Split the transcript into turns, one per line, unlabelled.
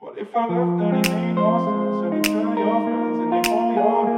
What if I left and it made no sense? And you tell your friends and they hold me all